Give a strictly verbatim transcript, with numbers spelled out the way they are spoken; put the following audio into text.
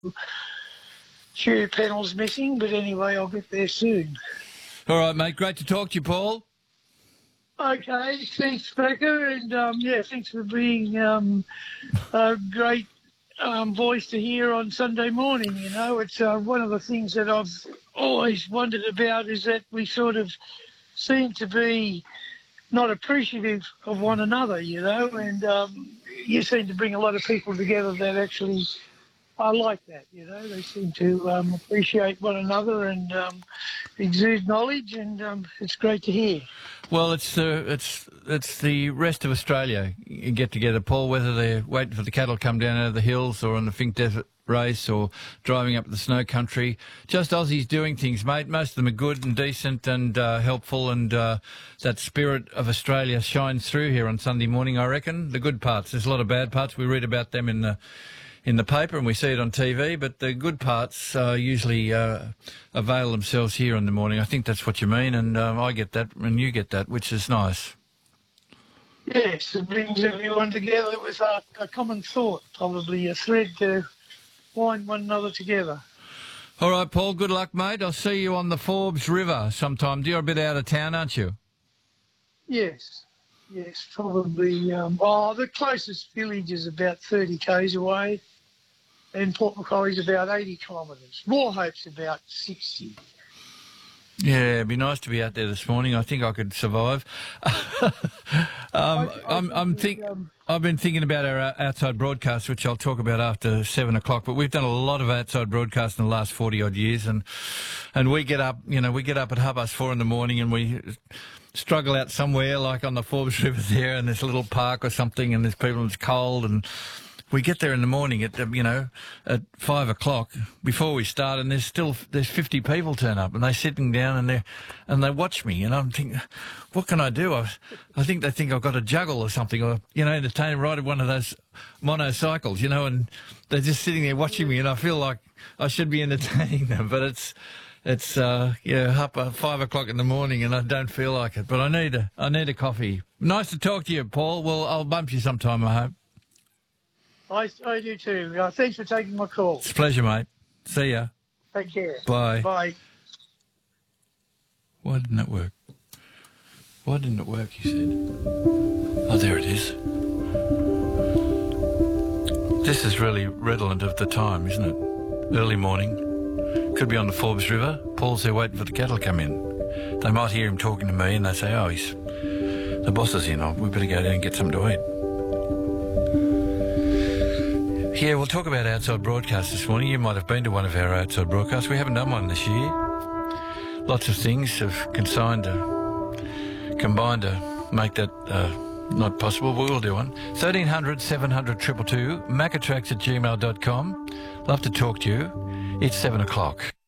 few panels missing, but anyway, I'll get there soon. All right, mate. Great to talk to you, Paul. Okay, thanks, Becca, and um, yeah, thanks for being um, a great um, voice to hear on Sunday morning. You know, it's uh, one of the things that I've always wondered about is that we sort of seem to be not appreciative of one another, you know, and um, you seem to bring a lot of people together that actually, I like that, you know, they seem to um, appreciate one another and um, exude knowledge, and um, it's great to hear. Well, it's the it's it's the rest of Australia get together, Paul, whether they're waiting for the cattle to come down out of the hills or on the Finke Desert race or driving up the snow country. Just Aussies doing things, mate. Most of them are good and decent and uh, helpful, and uh, that spirit of Australia shines through here on Sunday morning, I reckon. The good parts. There's a lot of bad parts. We read about them in the in the paper and we see it on T V, but the good parts uh, usually uh, avail themselves here in the morning. I think that's what you mean, and um, I get that and you get that, which is nice. Yes, it brings everyone together with a, a common thought, probably a thread to bind one another together. All right, Paul, good luck, mate. I'll see you on the Forbes River sometime. You're a bit out of town, aren't you? Yes, yes, probably. Um, oh, the closest village is about thirty k's away, and Port Macquarie's about eighty kilometres. Moorhope's about sixty. Yeah, it'd be nice to be out there this morning. I think I could survive. um, I, I I'm, I'm think, um, I've been thinking about our outside broadcast, which I'll talk about after seven o'clock. But we've done a lot of outside broadcasts in the last forty odd years, and and we get up, you know, we get up at half past four in the morning, and we struggle out somewhere like on the Forbes River there, in this little park or something, and there's people, and it's cold, and we get there in the morning at, you know, at five o'clock before we start, and there's still, there's fifty people turn up, and they're sitting down and they and they watch me, and I'm thinking, what can I do? I, I think they think I've got a juggle or something, or, you know, entertain, ride one of those monocycles, you know, and they're just sitting there watching me, and I feel like I should be entertaining them, but it's, it's, uh, yeah, up at five o'clock in the morning, and I don't feel like it, but I need a, I need a coffee. Nice to talk to you, Paul. Well, I'll bump you sometime, I hope. I, I do too. Uh, thanks for taking my call. It's a pleasure, mate. See ya. Take care. Bye. Bye. Why didn't it work? Why didn't it work, he said. Oh, there it is. This is really redolent of the time, isn't it? Early morning. Could be on the Forbes River. Paul's there waiting for the cattle to come in. They might hear him talking to me and they say, oh, he's, the boss is in. Oh, we better go down and get something to eat. Yeah, we'll talk about outside broadcasts this morning. You might have been to one of our outside broadcasts. We haven't done one this year. Lots of things have consigned to, combined to make that uh, not possible, but we'll do one. thirteen hundred, seven hundred, two two two, macatrax at gmail dot com. Love to talk to you. It's seven o'clock.